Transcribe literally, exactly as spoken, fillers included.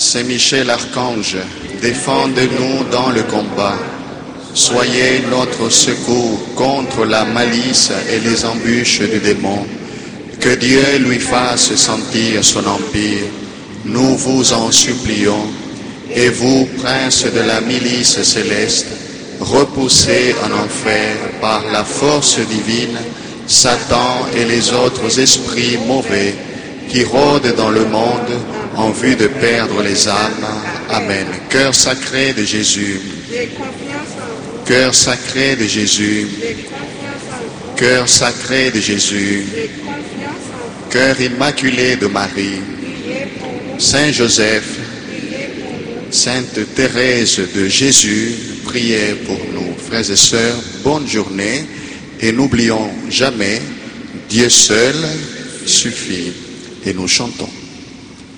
Saint Michel Archange, défendez-nous dans le combat. Soyez notre secours contre la malice et les embûches du démon. Que Dieu lui fasse sentir son empire. Nous vous en supplions. Et vous, princes de la milice céleste, repoussez en enfer par la force divine Satan et les autres esprits mauvais qui rôdent dans le monde en vue de perdre les âmes. Amen. Cœur sacré de Jésus, cœur sacré de Jésus, cœur sacré de Jésus, cœur immaculé de Marie, Saint Joseph, Sainte Thérèse de Jésus, priez pour nous. Frères et sœurs, bonne journée et n'oublions jamais, Dieu seul suffit. Et nous chantons.